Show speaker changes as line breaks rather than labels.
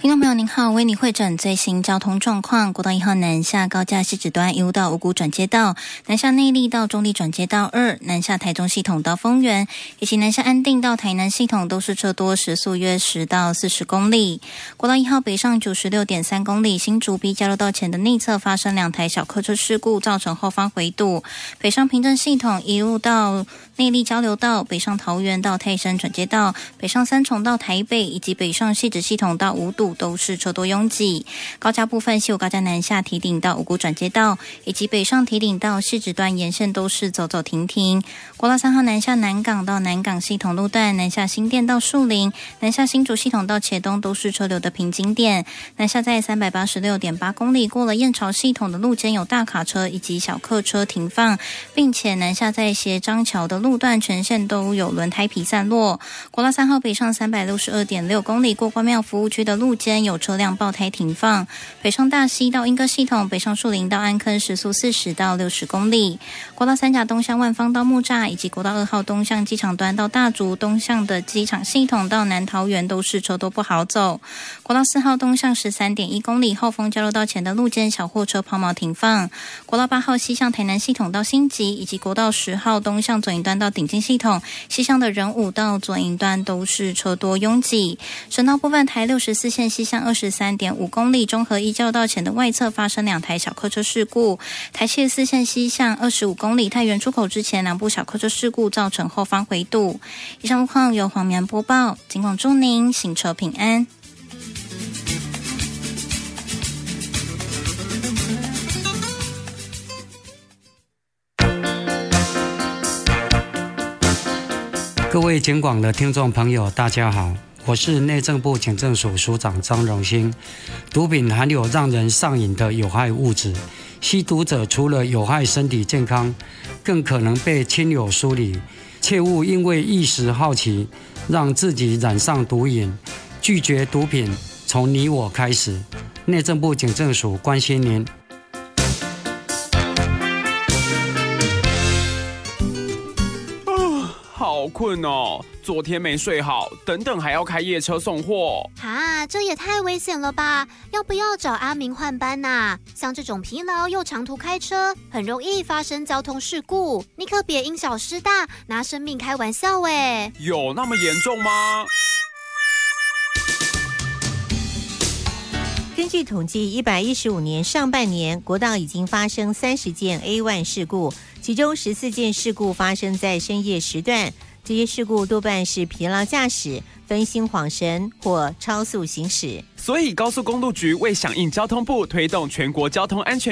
听众朋友您好，为你汇整最新交通状况。国道1号南下高架西指端一路到五股转接道，南下内壢到中壢转接道2，南下台中系统到丰原，以及南下安定到台南系统都是车多，时速约10到40公里。国道1号北上 96.3 公里，新竹 B 交流道前的内侧发生2台小客车事故，造成后方回堵。北上平镇系统一路到内壢交流道，北上桃园到泰山转接道，北上三重到台北，以及北上汐止系统到五堵都是车多拥挤。高架部分，西武高架南下堤顶到五股转接道，以及北上堤顶到汐止段沿线都是走走停停。国道3号南下南港到南港系统路段，南下新店到树林，南下新竹系统到茄东都是车流的瓶颈点。南下在 386.8 公里过了燕巢系统的路肩有大卡车以及小客车停放，并且南下在斜张桥的路段全线都有轮胎皮散落。国道3号北上 362.6 公里过关庙服务区的路肩有车辆爆胎停放。北上大溪到莺歌系统，北上树林到安坑时速40到60公里。国道3甲东向万芳到木栅，以及国道2号东向机场端到大竹，东向的机场系统到南桃园都是车多不好走。国道4号东向 13.1 公里后丰交流道前的路肩小货车抛锚停放。国道8号西向台南系统到新集，以及国道10号东向左营端到顶金系统，西向的仁武到左营端都是车多拥挤。省道部分，台64线西向 23.5 公里中和一交流道前的外侧发生2台小客车事故。台74线西向25公里太原出口之前两部小客车事故造成后方回堵。以上路况由黄棉播报，尽管祝您行车平安。
各位警广的听众朋友大家好，我是内政部警政署署长张荣兴。毒品含有让人上瘾的有害物质，吸毒者除了有害身体健康，更可能被亲友疏离，切勿因为一时好奇让自己染上毒瘾。拒绝毒品从你我开始，内政部警政署关心您。
好困哦，昨天没睡好，等还要开夜车送货。
这也太危险了吧！要不要找阿明换班啊？像这种疲劳又长途开车，很容易发生交通事故，你可别因小失大，拿生命开玩笑哎！
有那么严重吗？
根据统计，115年上半年国道已经发生30件 A1 事故，其中14件事故发生在深夜时段。这些事故多半是疲劳驾驶、分心恍神或超速行驶。
所以高速公路局为响应交通部推动全国交通安全